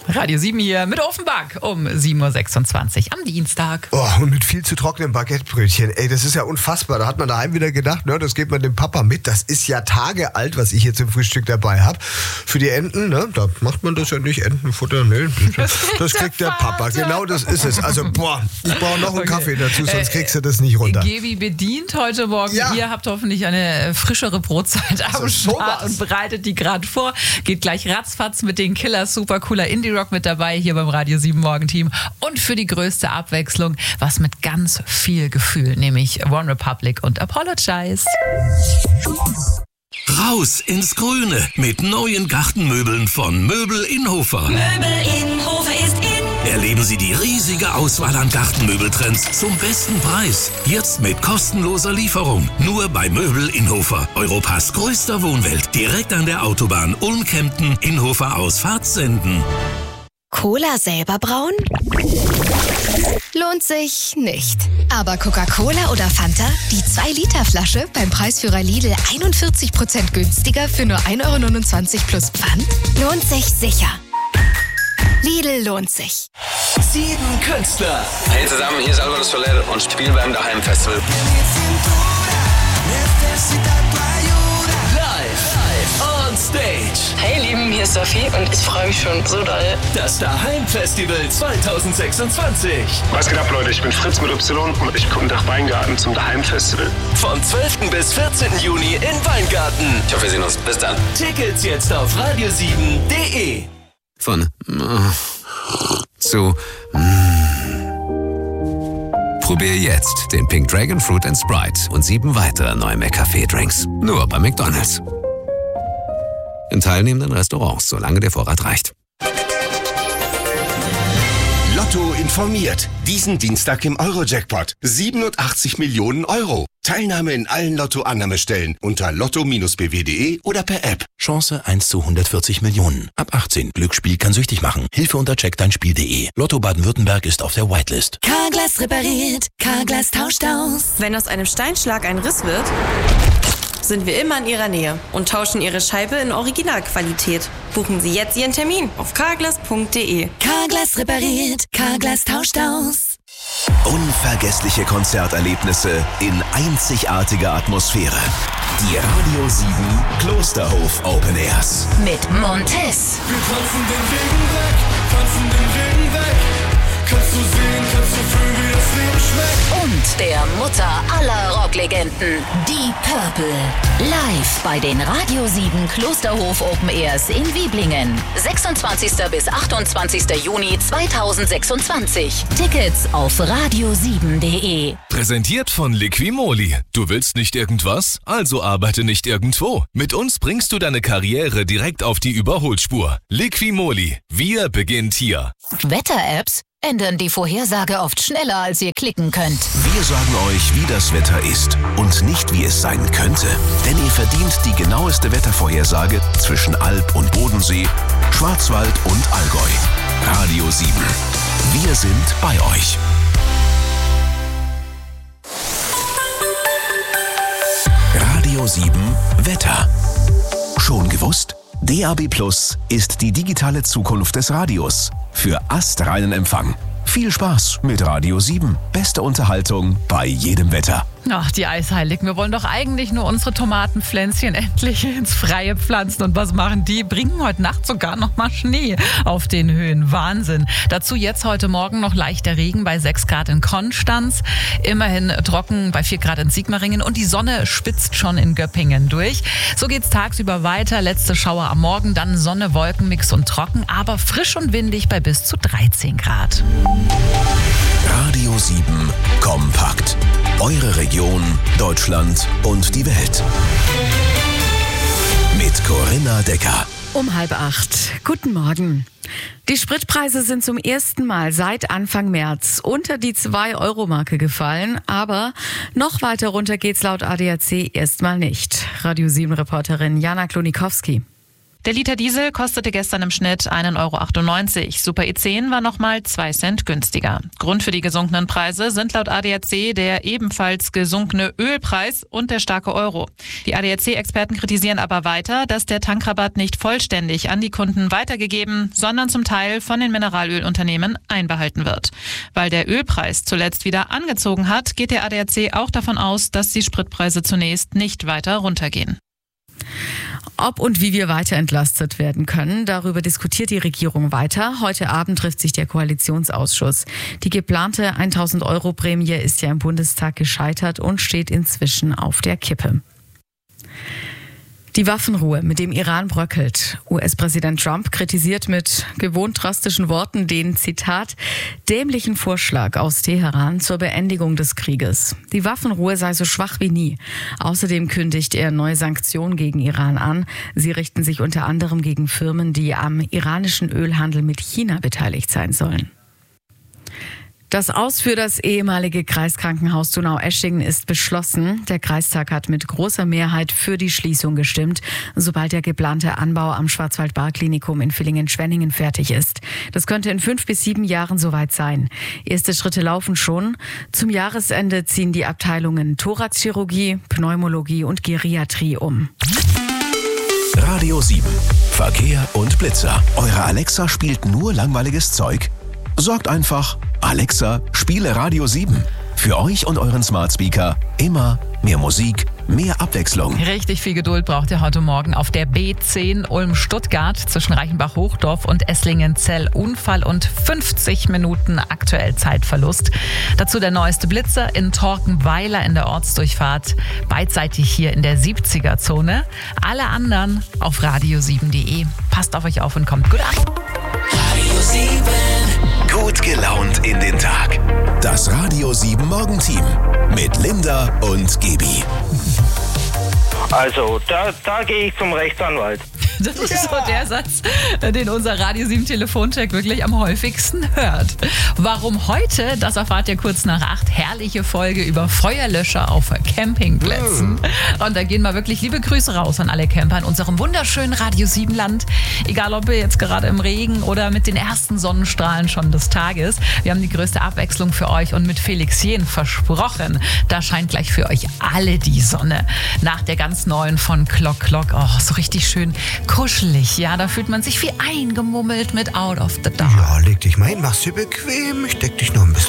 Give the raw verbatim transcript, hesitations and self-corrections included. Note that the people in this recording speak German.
Radio sieben hier mit Offenbach um sieben Uhr sechsundzwanzig am Dienstag. Oh, und mit viel zu trockenen Baguettebrötchen. Ey, das ist ja unfassbar. Da hat man daheim wieder gedacht, ne, das gibt man dem Papa mit. Das ist ja Tage alt, was ich jetzt im Frühstück dabei habe. Für die Enten, ne, da macht man das ja nicht. Entenfutter, ne. Das, das kriegt der Papa. Genau das ist es. Also, boah, ich brauche noch einen okay. Kaffee dazu, sonst kriegst du das nicht runter. Gebi bedient heute Morgen. Ja. Ihr habt hoffentlich eine frischere Brotzeit am also Start und bereitet die gerade vor. Geht gleich ratzfatz mit den Killers. Super cooler Indie-Rock mit dabei hier beim Radio sieben Morgenteam. Und für die größte Abwechslung was mit ganz viel Gefühl, nämlich One Republic und Apologize. Raus ins Grüne mit neuen Gartenmöbeln von Möbel Inhofer. Möbel Inhofer ist in. Erleben Sie die riesige Auswahl an Gartenmöbeltrends zum besten Preis. Jetzt mit kostenloser Lieferung. Nur bei Möbel Inhofer. Europas größter Wohnwelt. Direkt an der Autobahn Ulm-Kempten, Inhofer aus Pfarzsenden. Cola selber brauen? Lohnt sich nicht. Aber Coca-Cola oder Fanta? Die zwei Liter Flasche beim Preisführer Lidl einundvierzig Prozent günstiger für nur ein Euro neunundzwanzig plus Pfand? Lohnt sich sicher. Lidl lohnt sich. Sieben Künstler. Hey zusammen, hier ist Alvaro Soler und spielen beim Daheim Festival. Live on Stage. Hey Lieben, hier ist Sophie und ich freue mich schon so doll. Das Daheim Festival zwanzig sechsundzwanzig. Was geht ab, Leute? Ich bin Fritz mit Y und ich komme nach Weingarten zum Daheim Festival. Vom zwölften bis vierzehnten Juni in Weingarten. Ich hoffe, wir sehen uns. Bis dann. Tickets jetzt auf radio sieben punkt de. Von äh, zu äh. Probier jetzt den Pink Dragon Fruit and Sprite und sieben weitere neue McCafé-Drinks. Nur bei McDonald's. In teilnehmenden Restaurants, solange der Vorrat reicht. Lotto informiert. Diesen Dienstag im Euro-Jackpot. siebenundachtzig Millionen Euro. Teilnahme in allen Lotto-Annahmestellen unter lotto Bindestrich b w punkt de oder per App. Chance eins zu hundertvierzig Millionen. Ab achtzehn. Glücksspiel kann süchtig machen. Hilfe unter check dein Spiel punkt de. Lotto Baden-Württemberg ist auf der Whitelist. Carglass repariert. Carglass tauscht aus. Wenn aus einem Steinschlag ein Riss wird, sind wir immer in Ihrer Nähe und tauschen Ihre Scheibe in Originalqualität. Buchen Sie jetzt Ihren Termin auf carglass punkt de. Carglass repariert. Carglass tauscht aus. Unvergessliche Konzerterlebnisse in einzigartiger Atmosphäre. Die Radio sieben Klosterhof Open Airs. Mit Montez. Wir tanzen den Regen weg, tanzen den Regen weg. Kannst du sehen, kannst du fühlen, wie das Leben schmeckt. Und der Mutter aller Rocklegenden, Deep Purple. Live bei den Radio sieben Klosterhof Open Airs in Wieblingen. sechsundzwanzigsten bis achtundzwanzigsten Juni zweitausendsechsundzwanzig. Tickets auf radio sieben punkt de. Präsentiert von Liquimoli. Du willst nicht irgendwas? Also arbeite nicht irgendwo. Mit uns bringst du deine Karriere direkt auf die Überholspur. Liquimoli. Wir beginnt hier. Wetter-Apps ändern die Vorhersage oft schneller, als ihr klicken könnt. Wir sagen euch, wie das Wetter ist und nicht, wie es sein könnte. Denn ihr verdient die genaueste Wettervorhersage zwischen Alb und Bodensee, Schwarzwald und Allgäu. Radio sieben. Wir sind bei euch. Radio sieben Wetter. Schon gewusst? D A B Plus ist die digitale Zukunft des Radios. Für astreinen Empfang. Viel Spaß mit Radio sieben. Beste Unterhaltung bei jedem Wetter. Ach, die Eisheiligen. Wir wollen doch eigentlich nur unsere Tomatenpflänzchen endlich ins Freie pflanzen. Und was machen die? Bringen heute Nacht sogar noch mal Schnee auf den Höhen. Wahnsinn. Dazu jetzt heute Morgen noch leichter Regen bei sechs Grad in Konstanz. Immerhin trocken bei vier Grad in Sigmaringen. Und die Sonne spitzt schon in Göppingen durch. So geht's tagsüber weiter. Letzte Schauer am Morgen. Dann Sonne, Wolkenmix und trocken. Aber frisch und windig bei bis zu dreizehn Grad. Radio sieben Kompakt. Eure Region, Deutschland und die Welt. Mit Corinna Decker. Um halb acht. Guten Morgen. Die Spritpreise sind zum ersten Mal seit Anfang März unter die zwei Euro Marke gefallen, aber noch weiter runter geht's laut A D A C erstmal nicht. Radio sieben Reporterin Jana Klonikowski. Der Liter Diesel kostete gestern im Schnitt ein Euro achtundneunzig. Super E zehn war nochmal zwei Cent günstiger. Grund für die gesunkenen Preise sind laut A D A C der ebenfalls gesunkene Ölpreis und der starke Euro. Die A D A C-Experten kritisieren aber weiter, dass der Tankrabatt nicht vollständig an die Kunden weitergegeben, sondern zum Teil von den Mineralölunternehmen einbehalten wird. Weil der Ölpreis zuletzt wieder angezogen hat, geht der A D A C auch davon aus, dass die Spritpreise zunächst nicht weiter runtergehen. Ob und wie wir weiter entlastet werden können, darüber diskutiert die Regierung weiter. Heute Abend trifft sich der Koalitionsausschuss. Die geplante tausend Euro Prämie ist ja im Bundestag gescheitert und steht inzwischen auf der Kippe. Die Waffenruhe mit dem Iran bröckelt. U S-Präsident Trump kritisiert mit gewohnt drastischen Worten den, Zitat, dämlichen Vorschlag aus Teheran zur Beendigung des Krieges. Die Waffenruhe sei so schwach wie nie. Außerdem kündigt er neue Sanktionen gegen Iran an. Sie richten sich unter anderem gegen Firmen, die am iranischen Ölhandel mit China beteiligt sein sollen. Das Aus für das ehemalige Kreiskrankenhaus Donaueschingen ist beschlossen. Der Kreistag hat mit großer Mehrheit für die Schließung gestimmt, sobald der geplante Anbau am Schwarzwald-Baar-Klinikum in Villingen-Schwenningen fertig ist. Das könnte in fünf bis sieben Jahren soweit sein. Erste Schritte laufen schon. Zum Jahresende ziehen die Abteilungen Thoraxchirurgie, Pneumologie und Geriatrie um. Radio sieben. Verkehr und Blitzer. Eure Alexa spielt nur langweiliges Zeug? Sagt einfach, Alexa, spiele Radio sieben. Für euch und euren Smart Speaker immer mehr Musik, mehr Abwechslung. Richtig viel Geduld braucht ihr heute Morgen auf der B zehn Ulm-Stuttgart zwischen Reichenbach-Hochdorf und Esslingen-Zell. Unfall und fünfzig Minuten aktuell Zeitverlust. Dazu der neueste Blitzer in Torkenweiler in der Ortsdurchfahrt. Beidseitig hier in der siebziger-Zone. Alle anderen auf radio sieben punkt de. Passt auf euch auf und kommt gut an. Radio sieben. Gut gelaunt in den Tag. Das Radio sieben Morgenteam mit Linda und Gebi. Also, da, da gehe ich zum Rechtsanwalt. Das ist ja so der Satz, den unser Radio sieben Telefoncheck wirklich am häufigsten hört. Warum heute, das erfahrt ihr kurz nach acht. Herrliche Folge über Feuerlöscher auf Campingplätzen. Mm. Und da gehen mal wirklich liebe Grüße raus an alle Camper in unserem wunderschönen Radio sieben Land. Egal, ob ihr jetzt gerade im Regen oder mit den ersten Sonnenstrahlen schon des Tages. Wir haben die größte Abwechslung für euch und mit Felix Jähn versprochen. Da scheint gleich für euch alle die Sonne. Nach der ganz neuen von Clock Clock. Oh, so richtig schön kuschelig, ja, da fühlt man sich wie eingemummelt mit Out of the Dark. Ja, leg dich mal hin, mach's dir bequem, ich deck dich noch ein bisschen